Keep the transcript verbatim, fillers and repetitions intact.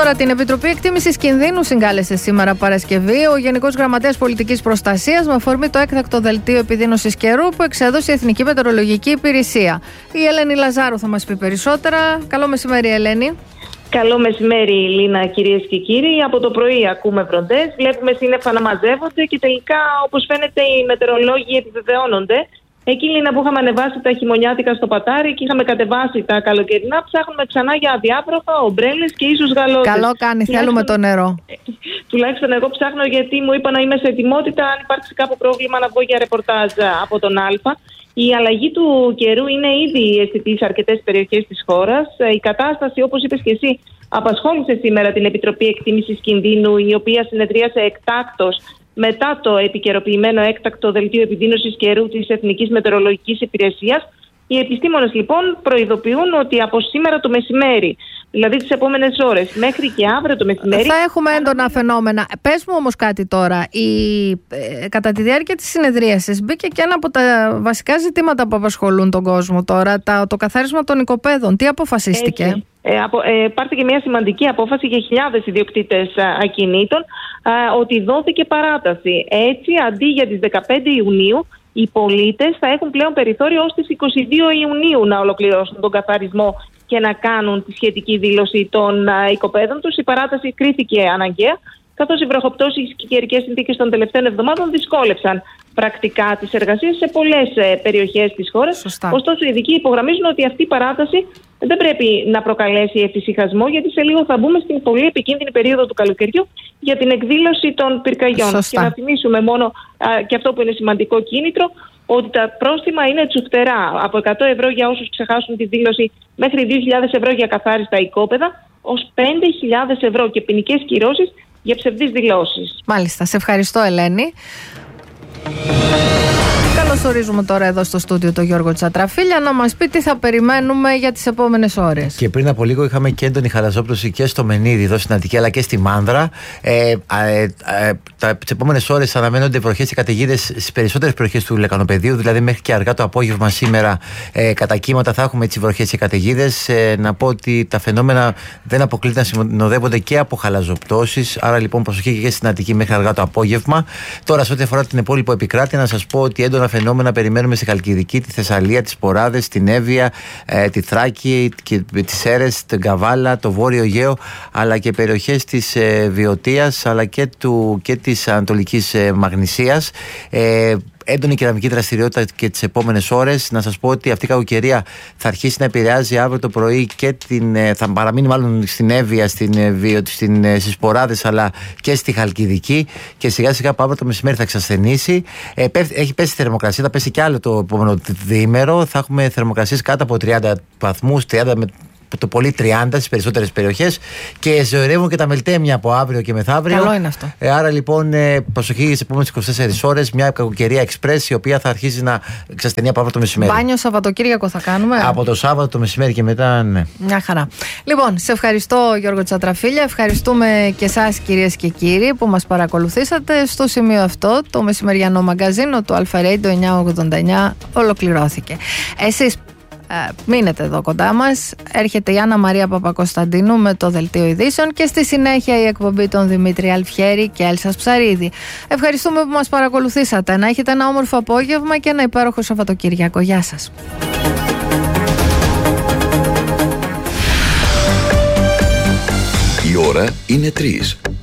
Τώρα, την Επιτροπή Εκτίμησης Κινδύνου συγκάλεσε σήμερα Παρασκευή ο Γενικός Γραμματέας Πολιτικής Προστασίας με αφορμή το έκτακτο δελτίο επιδείνωσης καιρού που εξέδωσε η Εθνική Μετεωρολογική Υπηρεσία. Η Ελένη Λαζάρου θα μας πει περισσότερα. Καλό μεσημέρι, Ελένη. Καλό μεσημέρι, Λίνα, κυρίες και κύριοι. Από το πρωί ακούμε βροντές, βλέπουμε σύννεφα να μαζεύονται και τελικά, όπως φαίνεται, οι μετεωρολόγοι επιβεβαιώνονται. Εκεί, Λίνα, που είχαμε ανεβάσει τα χειμωνιάτικα στο πατάρι και είχαμε κατεβάσει τα καλοκαιρινά, ψάχνουμε ξανά για αδιάπροχα, ομπρέλες και ίσως γαλότες. Καλό κάνει, θέλουμε το νερό. Τουλάχιστον εγώ ψάχνω, γιατί μου είπα να είμαι σε ετοιμότητα αν υπάρξει κάποιο πρόβλημα να βγω για ρεπορτάζ από τον Α. Η αλλαγή του καιρού είναι ήδη αισθητή σε αρκετές περιοχές της χώρας. Η κατάσταση, όπως είπες και εσύ, απασχόλησε σήμερα την Επιτροπή Εκτίμησης Κινδύνου, η οποία συνεδρίασε εκτάκτως μετά το επικαιροποιημένο έκτακτο δελτίο επιδείνωσης καιρού της Εθνικής Μετεωρολογικής Υπηρεσίας. Οι επιστήμονες λοιπόν προειδοποιούν ότι από σήμερα το μεσημέρι, δηλαδή τις επόμενες ώρες, μέχρι και αύριο το μεσημέρι, θα έχουμε έντονα φαινόμενα. Πες μου όμως κάτι τώρα. Η, ε, κατά τη διάρκεια της συνεδρίασης μπήκε και ένα από τα βασικά ζητήματα που απασχολούν τον κόσμο τώρα, τα, το καθάρισμα των οικοπαίδων. Τι αποφασίστηκε? Έτσι. Ε, απο, ε, πάρθηκε μια σημαντική απόφαση για χιλιάδες ιδιοκτήτες α, ακινήτων, α, ότι δόθηκε παράταση. Έτσι, αντί για τις δεκαπέντε Ιουνίου, οι πολίτες θα έχουν πλέον περιθώριο ως τις είκοσι δύο Ιουνίου να ολοκληρώσουν τον καθαρισμό και να κάνουν τη σχετική δήλωση των α, οικοπαίδων τους. Η παράταση κρίθηκε αναγκαία, καθώς οι βροχοπτώσεις και οι καιρικές συνθήκες των τελευταίων εβδομάδων δυσκόλεψαν πρακτικά τις εργασίες σε πολλές ε, περιοχές της χώρας. Σωστά. Ωστόσο, οι ειδικοί υπογραμμίζουν ότι αυτή η παράταση δεν πρέπει να προκαλέσει εφησυχασμό, γιατί σε λίγο θα μπούμε στην πολύ επικίνδυνη περίοδο του καλοκαιριού για την εκδήλωση των πυρκαγιών. Σωστά. Και να θυμίσουμε μόνο, α, και αυτό που είναι σημαντικό κίνητρο, ότι τα πρόστιμα είναι τσουχτερά. Από εκατό ευρώ για όσους ξεχάσουν τη δήλωση μέχρι δύο χιλιάδες ευρώ για καθάριστα οικόπεδα, ως πέντε χιλιάδες ευρώ και ποινικές κυρώσεις για ψευδείς δηλώσεις. Μάλιστα, σε ευχαριστώ, Ελένη. Καλωσορίζουμε τώρα εδώ στο στούντιο τον Γιώργο Τσατραφίλια να μας πει τι θα περιμένουμε για τις επόμενες ώρες. Και πριν από λίγο είχαμε και έντονη χαλαζόπτωση και στο Μενίδη, εδώ στην Αττική, αλλά και στη Μάνδρα. Ε, ε, ε, τις επόμενες ώρες αναμένονται βροχές και καταιγίδες στις περισσότερες περιοχές του Λεκανοπεδίου, δηλαδή μέχρι και αργά το απόγευμα σήμερα ε, κατά κύματα θα έχουμε έτσι βροχές και καταιγίδες. Ε, να πω ότι τα φαινόμενα δεν αποκλείται να συνοδεύονται και από χαλαζοπτώσεις, άρα λοιπόν προσοχή και στην Αττική μέχρι αργά το απόγευμα. Τώρα, σε ό,τι αφορά την υπόλοιπη επικράτεια, να σας πω ότι έντονα φαινόμενα περιμένουμε στη Χαλκιδική, τη Θεσσαλία, τις Ποράδες, την Εύβοια, ε, τη Θράκη, και τις Σέρρες, την Καβάλα, το Βόρειο Αιγαίο, αλλά και περιοχές της ε, Βιωτίας, αλλά και, του, και της Ανατολικής ε, Μαγνησίας. Ε, έντονη κεραμική δραστηριότητα και τις επόμενες ώρες. Να σας πω ότι αυτή η κακοκαιρία θα αρχίσει να επηρεάζει αύριο το πρωί και την, θα παραμείνει μάλλον στην Εύβοια, στην, στην, στις Ποράδες, αλλά και στη Χαλκιδική, και σιγά σιγά αύριο το μεσημέρι θα εξασθενήσει. Ε, έχει πέσει η θερμοκρασία, θα πέσει κι άλλο το επόμενο διήμερο. Θα έχουμε θερμοκρασίες κάτω από τριάντα βαθμούς, τριάντα με το πολύ τριάντα στις περισσότερες περιοχές, και ζωηρεύουν και τα μελτέμια από αύριο και μεθαύριο. Καλό είναι αυτό. Ε, άρα λοιπόν, ε, προσοχή στις επόμενες είκοσι τέσσερις ώρες, μια κακοκαιρία εξπρές η οποία θα αρχίσει να εξασθενεί από αύριο το μεσημέρι. Μπάνιο Σαββατοκύριακο θα κάνουμε. Από το Σάββατο το μεσημέρι και μετά, ναι. Μια χαρά. Λοιπόν, σε ευχαριστώ, Γιώργο Τσατραφίλια. Ευχαριστούμε και εσάς, κυρίες και κύριοι, που μας παρακολουθήσατε. Στο σημείο αυτό, το μεσημεριανό μαγκαζίνο του Αλφα Radio εννιακόσια ογδόντα εννιά ολοκληρώθηκε. Εσείς Ε, μείνετε εδώ κοντά μας. Έρχεται η Άννα Μαρία Παπακοσταντίνου με το Δελτίο Ειδήσεων και στη συνέχεια η εκπομπή των Δημήτρη Αλφιέρη και Έλσας Ψαρίδη. Ευχαριστούμε που μας παρακολουθήσατε. Να έχετε ένα όμορφο απόγευμα και ένα υπέροχο Σαββατοκύριακο. Γεια σας. Η ώρα είναι τρεις.